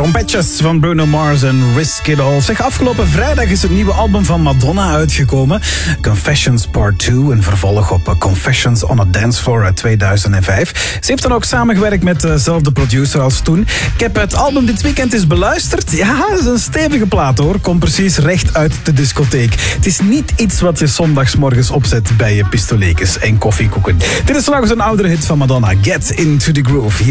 Trompetjes van Bruno Mars en Risk It All. Zeg, afgelopen vrijdag is het nieuwe album van Madonna uitgekomen. Confessions Part 2, een vervolg op Confessions on a Dance Floor uit 2005. Ze heeft dan ook samengewerkt met dezelfde producer als toen. Ik heb het album dit weekend eens beluisterd. Ja, dat is een stevige plaat hoor. Komt precies recht uit de discotheek. Het is niet iets wat je zondagsmorgens opzet bij je pistolekes en koffiekoeken. Dit is nog eens een oudere hit van Madonna. Get Into The Groove.